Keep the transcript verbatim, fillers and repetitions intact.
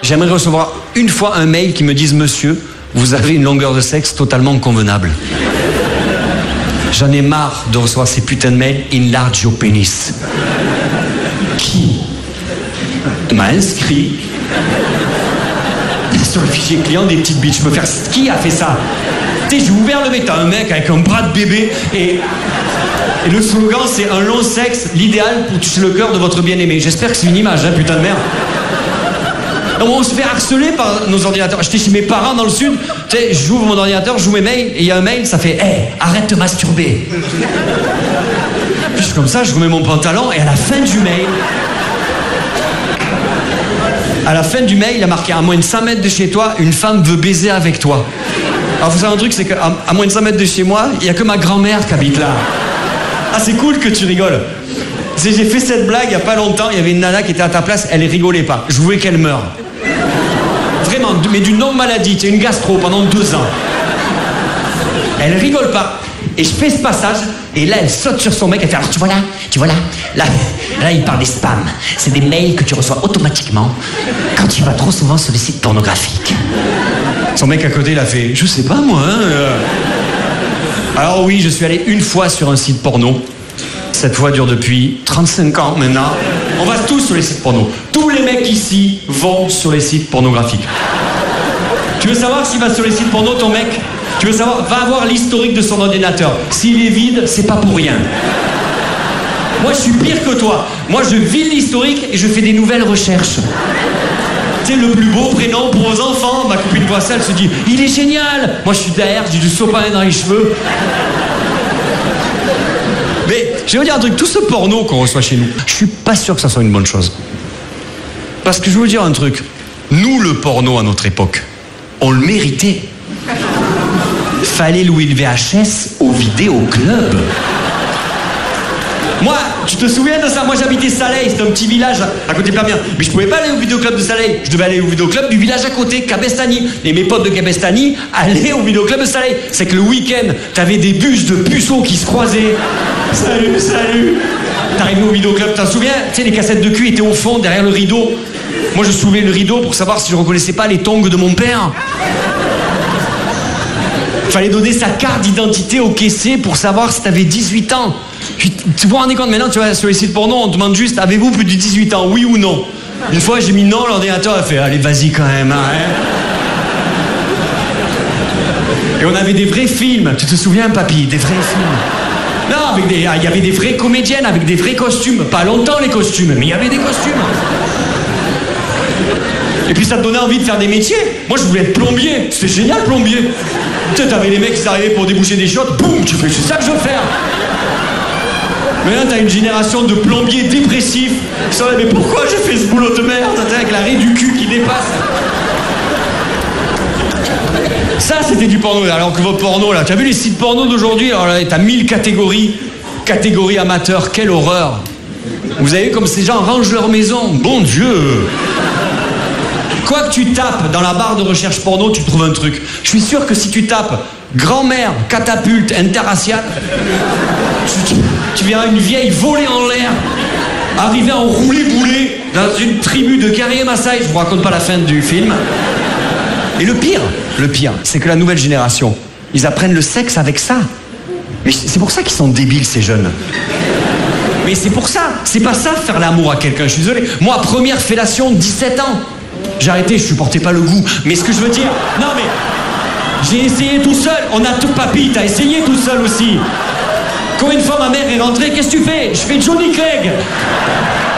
j'aimerais recevoir une fois un mail qui me dise « Monsieur, vous avez une longueur de sexe totalement convenable. » J'en ai marre de recevoir ces putains de mails « Enlarge your penis ». Qui m'a inscrit sur le fichier client des petites bites? Je peux faire... Qui a fait ça? Tu sais, j'ai ouvert le mec, t'as un mec avec un bras de bébé et... Et le slogan, c'est un long sexe, l'idéal pour toucher le cœur de votre bien-aimé. J'espère que c'est une image, hein, putain de merde. Donc, on se fait harceler par nos ordinateurs. J'étais chez mes parents dans le sud, tu sais, j'ouvre mon ordinateur, j'ouvre mes mails, et il y a un mail, ça fait « Hey, arrête de masturber !» Puis je suis comme ça, je remets mon pantalon, et à la fin du mail... À la fin du mail, il a marqué « À moins de cent mètres de chez toi, une femme veut baiser avec toi. » Alors, vous savez un truc, c'est qu'à à moins de cent mètres de chez moi, il n'y a que ma grand-mère qui habite là. Ah, c'est cool que tu rigoles. J'ai fait cette blague il n'y a pas longtemps, il y avait une nana qui était à ta place, elle rigolait pas. Je voulais qu'elle meure. Vraiment, mais d'une longue maladie, c'est une gastro pendant deux ans. Elle rigole pas. Et je fais ce passage, et là elle saute sur son mec, elle fait alors tu vois là, tu vois là, là, là il parle des spams. C'est des mails que tu reçois automatiquement quand tu vas trop souvent sur les sites pornographiques. Son mec à côté, il a fait je sais pas moi, hein. Alors oui, je suis allé une fois sur un site porno. Cette fois dure depuis trente-cinq ans maintenant. On va tous sur les sites porno. Tous les mecs ici vont sur les sites pornographiques. Tu veux savoir s'il va sur les sites porno, ton mec? Tu veux savoir? Va avoir l'historique de son ordinateur. S'il est vide, c'est pas pour rien. Moi, je suis pire que toi. Moi, je vide l'historique et je fais des nouvelles recherches. Tu sais, le plus beau prénom pour vos enfants. Ma copine voit ça, elle se dit « Il est génial !» Moi, je suis derrière, j'ai du sopalin dans les cheveux. Mais, je vais vous dire un truc, tout ce porno qu'on reçoit chez nous, je suis pas sûr que ça soit une bonne chose. Parce que je vais vous dire un truc. Nous, le porno, à notre époque, on le méritait. Fallait louer le V H S au vidéoclub. Moi, tu te souviens de ça? Moi, j'habitais Saleil, c'était un petit village à côté de Perpignan. Mais je pouvais pas aller au vidéoclub de Saleil. Je devais aller au vidéoclub du village à côté, Cabestany. Et mes potes de Cabestany allaient au vidéoclub de Saleil. C'est que le week-end, t'avais des bus de puceaux qui se croisaient. Salut, salut. T'arrivais au vidéoclub, t'en souviens? Tu sais, les cassettes de cul étaient au fond, derrière le rideau. Moi, je soulevais le rideau pour savoir si je reconnaissais pas les tongs de mon père. Fallait donner sa carte d'identité au caissier pour savoir si t'avais dix-huit ans. Tu vous rendez compte maintenant, tu vois, sur les sites porno, on te demande juste, avez-vous plus de dix-huit ans, oui ou non? Une fois, j'ai mis non, l'ordinateur a fait, allez, vas-y quand même, hein. Et on avait des vrais films, tu te souviens, papy, des vrais films. Non, avec des, il y avait des vraies comédiennes, avec des vrais costumes. Pas longtemps, les costumes, mais il y avait des costumes. Et puis ça te donnait envie de faire des métiers. Moi, je voulais être plombier. C'était génial, plombier. Tu sais, t'avais les mecs qui arrivaient pour déboucher des chiottes, boum, tu fais, c'est ça que je veux faire. Maintenant, t'as une génération de plombiers dépressifs qui sont là, mais pourquoi j'ai fait ce boulot de merde, avec la raie du cul qui dépasse. Ça, c'était du porno. Alors que votre porno, là, t'as vu les sites porno d'aujourd'hui? Alors là, t'as mille catégories. Catégorie amateur, quelle horreur. Vous avez vu comme ces gens rangent leur maison. Bon Dieu. Quoi que tu tapes dans la barre de recherche porno, tu trouves un truc. Je suis sûr que si tu tapes grand-mère, catapulte, interracial, tu, tu, tu verras une vieille volée en l'air, arriver en roulé-boulé dans une tribu de guerriers Maasai. Je vous raconte pas la fin du film. Et le pire, le pire, c'est que la nouvelle génération, ils apprennent le sexe avec ça. Mais c'est pour ça qu'ils sont débiles, ces jeunes. Mais c'est pour ça. C'est pas ça, faire l'amour à quelqu'un. Je suis désolé. Moi, première fellation, dix-sept ans. J'ai arrêté, je supportais pas le goût. Mais ce que je veux dire... Non, mais... J'ai essayé tout seul. On a tout... Papy, t'as essayé tout seul aussi. Quand une fois ma mère est rentrée, qu'est-ce que tu fais? Je fais Johnny Clegg.